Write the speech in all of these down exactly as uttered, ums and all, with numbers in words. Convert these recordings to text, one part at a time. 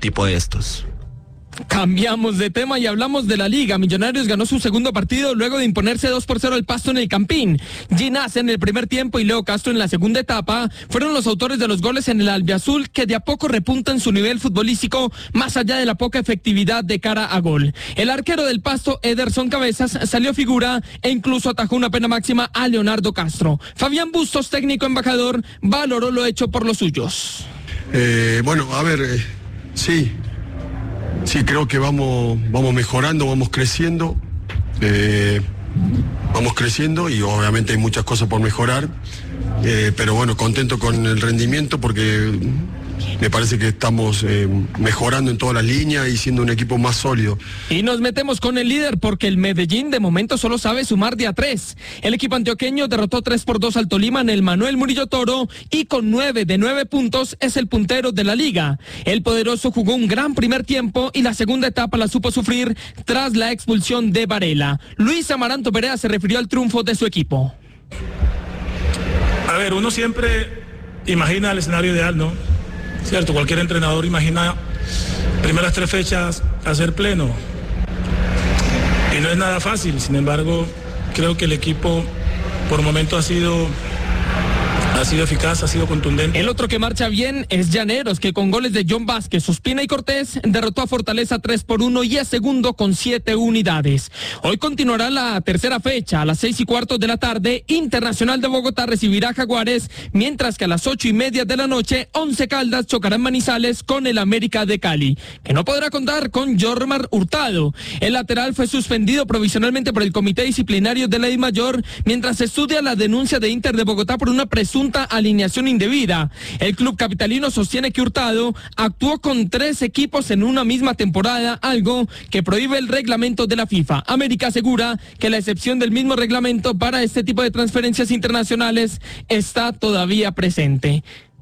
tipo de estos. Cambiamos de tema y hablamos de la Liga. Millonarios ganó su segundo partido luego de imponerse dos por cero al Pasto en el Campín. Ginás en el primer tiempo y Leo Castro en la segunda etapa fueron los autores de los goles en el albiazul, que de a poco repunta en su nivel futbolístico más allá de la poca efectividad de cara a gol. El arquero del Pasto, Ederson Cabezas, salió figura e incluso atajó una pena máxima a Leonardo Castro. Fabián Bustos, técnico embajador, valoró lo hecho por los suyos. Eh, bueno, a ver, eh, sí. Sí, creo que vamos, vamos mejorando, vamos creciendo, eh, vamos creciendo y obviamente hay muchas cosas por mejorar, eh, pero bueno, contento con el rendimiento porque me parece que estamos eh, mejorando en todas las líneas y siendo un equipo más sólido. Y nos metemos con el líder porque el Medellín de momento solo sabe sumar de a tres. El equipo antioqueño derrotó tres por dos al Tolima en el Manuel Murillo Toro y con nueve de nueve puntos es el puntero de la liga. El poderoso jugó un gran primer tiempo y la segunda etapa la supo sufrir tras la expulsión de Varela. Luis Amaranto Perea se refirió al triunfo de su equipo. A ver, uno siempre imagina el escenario ideal, ¿no? Cierto, cualquier entrenador imagina primeras tres fechas hacer pleno y no es nada fácil. Sin embargo, creo que el equipo por momento ha sido ha sido eficaz, ha sido contundente. El otro que marcha bien es Llaneros, que con goles de John Vázquez, Ospina y Cortés derrotó a Fortaleza tres por uno y es segundo con siete unidades. Hoy continuará la tercera fecha. A las seis y cuarto de la tarde, Internacional de Bogotá recibirá a Jaguares, mientras que a las ocho y media de la noche, Once Caldas chocará en Manizales con el América de Cali, que no podrá contar con Jormar Hurtado. El lateral fue suspendido provisionalmente por el Comité Disciplinario de la DIMAYOR, mientras se estudia la denuncia de Inter de Bogotá por una presunta alineación indebida. El club capitalino sostiene que Hurtado actuó con tres equipos en una misma temporada, algo que prohíbe el reglamento de la FIFA. América asegura que la excepción del mismo reglamento para este tipo de transferencias internacionales está todavía presente.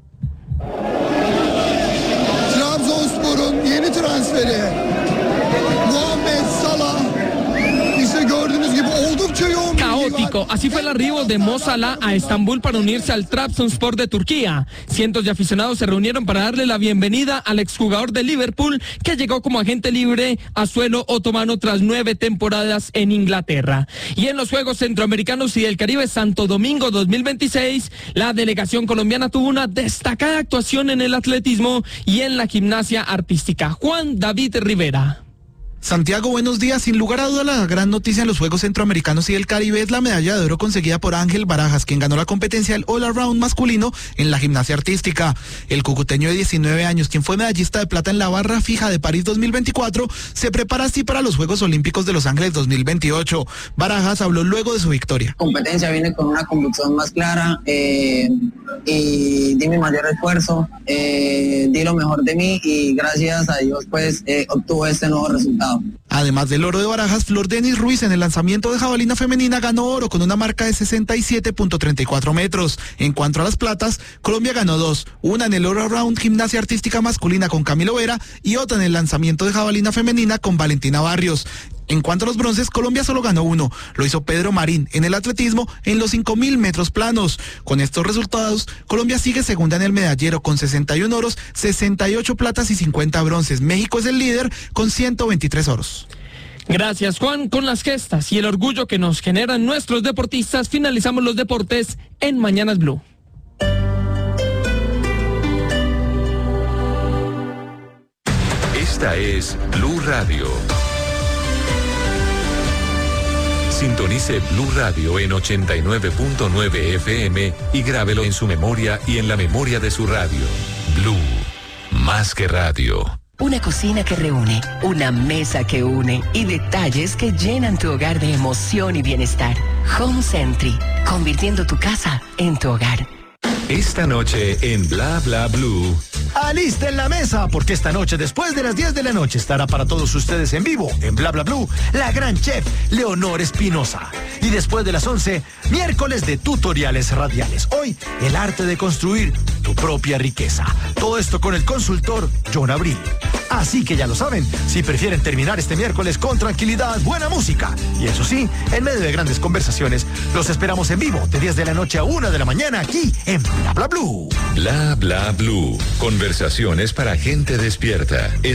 Trabzonspor'un yeni transferi Muhammed Salah. İşte gördüğünüz gibi oldukça yoğun. Caótico, así fue el arribo de Mo Salah a Estambul para unirse al Trabzonspor de Turquía. Cientos de aficionados se reunieron para darle la bienvenida al exjugador de Liverpool, que llegó como agente libre a suelo otomano tras nueve temporadas en Inglaterra. Y en los Juegos Centroamericanos y del Caribe Santo Domingo dos mil veintiséis, la delegación colombiana tuvo una destacada actuación en el atletismo y en la gimnasia artística. Juan David Rivera. Santiago, buenos días. Sin lugar a duda, la gran noticia en los Juegos Centroamericanos y del Caribe es la medalla de oro conseguida por Ángel Barajas, quien ganó la competencia del All Around masculino en la gimnasia artística. El cucuteño de diecinueve años, quien fue medallista de plata en la barra fija de París dos mil veinticuatro, se prepara así para los Juegos Olímpicos de Los Ángeles dos mil veintiocho. Barajas habló luego de su victoria. La competencia viene con una convicción más clara eh, y di mi mayor esfuerzo, eh, di lo mejor de mí y gracias a Dios pues eh, obtuvo este nuevo resultado. Además del oro de Barajas, Flor Denis Ruiz en el lanzamiento de jabalina femenina ganó oro con una marca de sesenta y siete punto treinta y cuatro metros. En cuanto a las platas, Colombia ganó dos, una en el All Around gimnasia artística masculina con Camilo Vera y otra en el lanzamiento de jabalina femenina con Valentina Barrios. En cuanto a los bronces, Colombia solo ganó uno. Lo hizo Pedro Marín en el atletismo en los cinco mil metros planos. Con estos resultados, Colombia sigue segunda en el medallero con sesenta y uno oros, sesenta y ocho platas y cincuenta bronces. México es el líder con ciento veintitrés oros. Gracias, Juan. Con las gestas y el orgullo que nos generan nuestros deportistas, finalizamos los deportes en Mañanas Blue. Esta es Blue Radio. Sintonice Blue Radio en ochenta y nueve punto nueve F M y grábelo en su memoria y en la memoria de su radio. Blue, más que radio. Una cocina que reúne, una mesa que une y detalles que llenan tu hogar de emoción y bienestar. Home Sentry, convirtiendo tu casa en tu hogar. Esta noche en Bla Bla Blue. Alisten la mesa, porque esta noche, después de las diez de la noche, estará para todos ustedes en vivo, en Bla Bla Blue, la gran chef Leonor Espinosa. Y después de las once, miércoles de tutoriales radiales. Hoy, el arte de construir tu propia riqueza. Todo esto con el consultor John Abril. Así que ya lo saben, si prefieren terminar este miércoles con tranquilidad, buena música, y eso sí, en medio de grandes conversaciones, los esperamos en vivo de diez de la noche a una de la mañana aquí en Bla Bla Blue. Bla Bla Blue. Conversaciones para gente despierta.